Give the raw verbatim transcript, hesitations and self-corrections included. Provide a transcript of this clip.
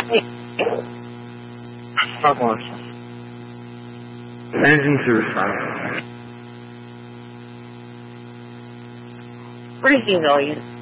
Fuck off. Managing suicide. What is the million?